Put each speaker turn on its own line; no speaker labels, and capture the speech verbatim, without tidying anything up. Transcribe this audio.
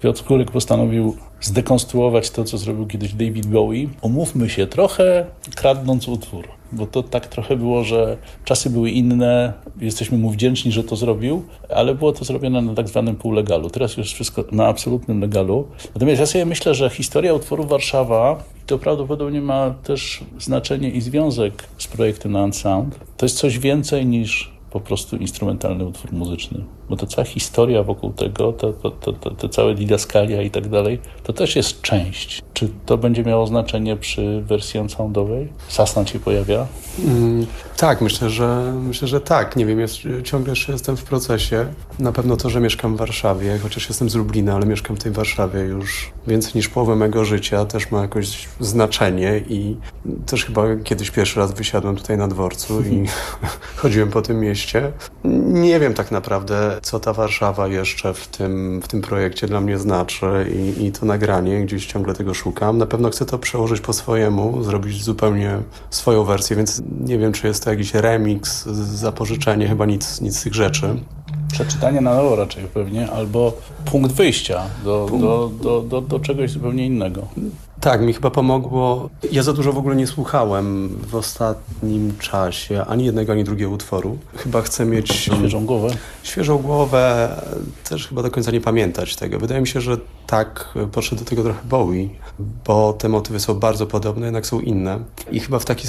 Piotr Kulek postanowił zdekonstruować to, co zrobił kiedyś David Bowie. Umówmy się, trochę kradnąc utwór, bo to tak trochę było, że czasy były inne, jesteśmy mu wdzięczni, że to zrobił, ale było to zrobione na tak zwanym półlegalu. Teraz już wszystko na absolutnym legalu. Natomiast ja sobie myślę, że historia utworu Warszawa, to prawdopodobnie ma też znaczenie i związek z projektem Unsound. To jest coś więcej niż po prostu instrumentalny utwór muzyczny. Bo ta cała historia wokół tego, to, to, to, to, to całe didaskalia i tak dalej, to też jest część. Czy to będzie miało znaczenie przy wersji unsoundowej? Sasnacz się pojawia?
Mm, tak, myślę, że myślę, że tak. Nie wiem, jest, ciągle jeszcze jestem w procesie. Na pewno to, że mieszkam w Warszawie, chociaż jestem z Lublina, ale mieszkam w tej Warszawie już więcej niż połowę mego życia, też ma jakoś znaczenie i też chyba kiedyś pierwszy raz wysiadłem tutaj na dworcu i chodziłem po tym mieście. Nie wiem tak naprawdę, co ta Warszawa jeszcze w tym, w tym projekcie dla mnie znaczy i, i to nagranie, gdzieś ciągle tego szukam. Na pewno chcę to przełożyć po swojemu, zrobić zupełnie swoją wersję, więc nie wiem, czy jest to jakiś remix, zapożyczenie, chyba nic, nic z tych rzeczy.
Przeczytanie na nowo raczej pewnie, albo punkt wyjścia do, do, do, do, do czegoś zupełnie innego.
Tak, mi chyba pomogło. Ja za dużo w ogóle nie słuchałem w ostatnim czasie ani jednego, ani drugiego utworu. Chyba chcę mieć
Świeżą głowę.
Świeżą głowę, też chyba do końca nie pamiętać tego. Wydaje mi się, że tak, podszedł do tego trochę Bowie, bo te motywy są bardzo podobne, jednak są inne. I chyba w taki